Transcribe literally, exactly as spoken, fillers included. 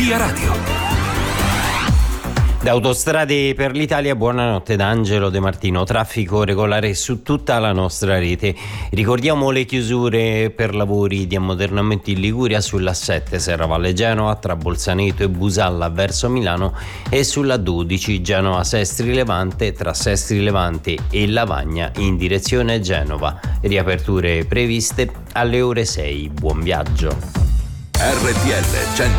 Via Radio. Da Autostrade per l'Italia, buonanotte da Angelo De Martino. Traffico regolare su tutta la nostra rete. Ricordiamo le chiusure per lavori di ammodernamento in Liguria sulla sette Serravalle Genova tra Bolzaneto e Busalla verso Milano e sulla dodici Genova Sestri Levante tra Sestri Levante e Lavagna in direzione Genova. Riaperture previste alle ore sei. Buon viaggio. R T L